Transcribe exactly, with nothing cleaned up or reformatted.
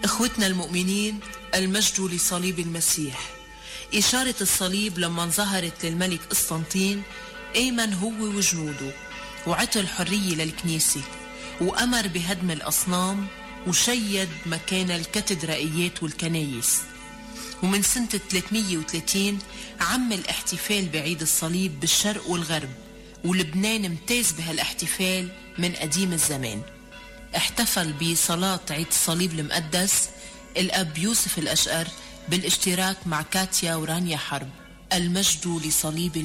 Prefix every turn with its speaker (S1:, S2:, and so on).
S1: إخوتنا المؤمنين، المجد لصليب المسيح. إشارة الصليب لما ظهرت للملك قسطنطين أيمن هو وجنوده، وعطى الحرية للكنيسة، وأمر بهدم الأصنام، وشيد مكان الكاتدرائيات والكنايس. ومن سنة ثلاثمية وثلاثين عم الاحتفال بعيد الصليب بالشرق والغرب، ولبنان امتاز بهالاحتفال من قديم الزمان. احتفل بصلاة عيد الصليب المقدس الأب يوسف الأشقر بالاشتراك مع كاتيا ورانيا حرب. المجد لصليب